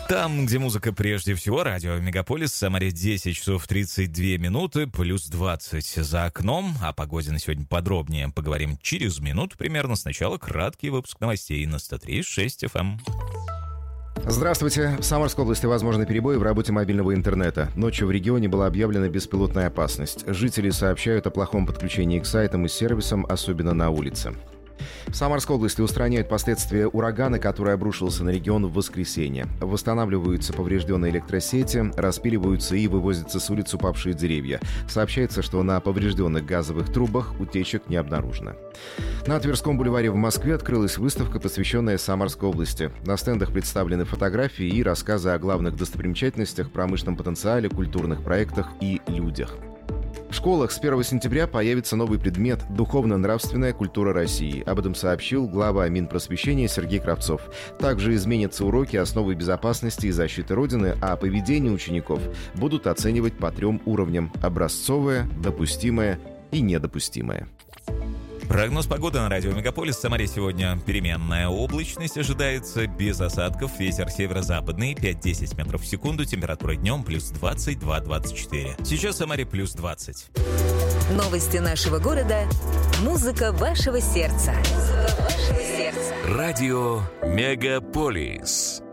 Там, где музыка прежде всего, радио Мегаполис, Самаре 10 часов 32 минуты, плюс 20 за окном. О погоде на сегодня подробнее поговорим через минуту примерно. Сначала краткий выпуск новостей на 103.6 FM. Здравствуйте. В Самарской области возможны перебои в работе мобильного интернета. Ночью в регионе была объявлена беспилотная опасность. Жители сообщают о плохом подключении к сайтам и сервисам, особенно на улице. В Самарской области устраняют последствия урагана, который обрушился на регион в воскресенье. Восстанавливаются поврежденные электросети, распиливаются и вывозятся с улиц упавшие деревья. Сообщается, что на поврежденных газовых трубах утечек не обнаружено. На Тверском бульваре в Москве открылась выставка, посвященная Самарской области. На стендах представлены фотографии и рассказы о главных достопримечательностях, промышленном потенциале, культурных проектах и людях. В школах с 1 сентября появится новый предмет «Духовно-нравственная культура России». Об этом сообщил глава Минпросвещения Сергей Кравцов. Также изменятся уроки основы безопасности и защиты Родины, а поведение учеников будут оценивать по 3 уровням – образцовое, допустимое и недопустимое. Прогноз погоды на радио Мегаполис. В Самаре сегодня переменная облачность ожидается, без осадков. Ветер северо-западный 5-10 метров в секунду. Температура днем плюс 22-24. Сейчас в Самаре плюс 20. Новости нашего города. Музыка вашего сердца. Радио Мегаполис.